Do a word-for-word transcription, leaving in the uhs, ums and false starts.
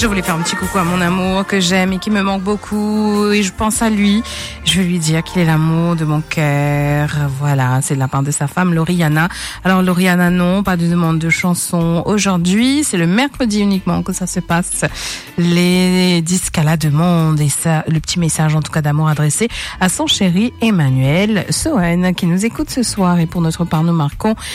Je voulais faire un petit coucou à mon amour que j'aime et qui me manque beaucoup et je pense à lui. Je vais lui dire qu'il est l'amour de mon cœur. Voilà, c'est de la part de sa femme Lauriana. Alors Lauriana, non, pas de demande de chanson aujourd'hui. C'est le mercredi uniquement que ça se passe. Les disques à la demande et ça, le petit message en tout cas d'amour adressé à son chéri Emmanuel Sohen qui nous écoute ce soir. Et pour notre part, nous marquons